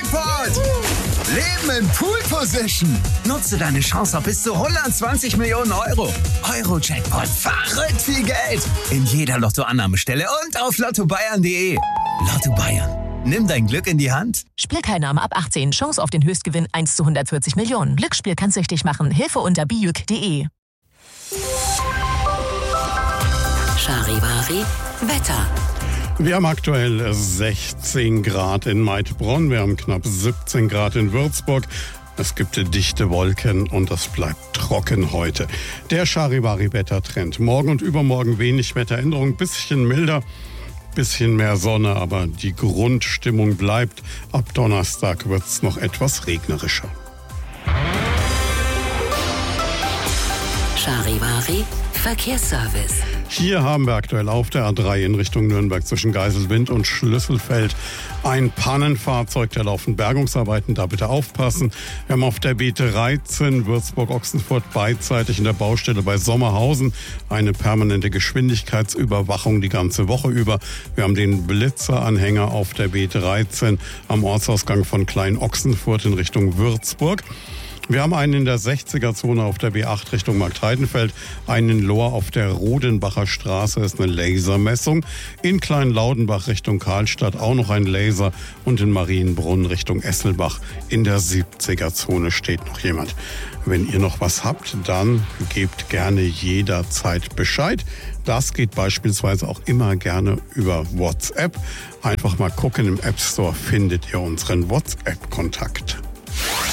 Jackpot! Leben in Pool Position. Nutze deine Chance auf bis zu 120 Millionen Euro. Euro-Jackpot. Verrückt viel Geld. In jeder Lottoannahmestelle und auf lottobayern.de. Lotto Bayern. Nimm dein Glück in die Hand. Spielteilnahme ab 18. Chance auf den Höchstgewinn 1 zu 140 Millionen. Glücksspiel kann süchtig machen. Hilfe unter biüc.de. Charivari Wetter. Wir haben aktuell 16 Grad in Maidbronn, wir haben knapp 17 Grad in Würzburg. Es gibt dichte Wolken und es bleibt trocken heute. Der Charivari-Wettertrend. Morgen und übermorgen wenig Wetteränderung, bisschen milder, bisschen mehr Sonne, aber die Grundstimmung bleibt. Ab Donnerstag wird es noch etwas regnerischer. Charivari Verkehrsservice. Hier haben wir aktuell auf der A3 in Richtung Nürnberg zwischen Geiselwind und Schlüsselfeld ein Pannenfahrzeug, der laufen Bergungsarbeiten, da bitte aufpassen. Wir haben auf der B13 Würzburg-Ochsenfurt beidseitig in der Baustelle bei Sommerhausen eine permanente Geschwindigkeitsüberwachung die ganze Woche über. Wir haben den Blitzeranhänger auf der B13 am Ortsausgang von Klein-Ochsenfurt in Richtung Würzburg. Wir haben einen in der 60er-Zone auf der B8 Richtung Marktheidenfeld, einen in Lohr auf der Rodenbacher Straße ist eine Lasermessung, in Kleinlaudenbach Richtung Karlstadt auch noch ein Laser und in Marienbrunn Richtung Esselbach in der 70er-Zone steht noch jemand. Wenn ihr noch was habt, dann gebt gerne jederzeit Bescheid. Das geht beispielsweise auch immer gerne über WhatsApp. Einfach mal gucken, im App Store findet ihr unseren WhatsApp-Kontakt.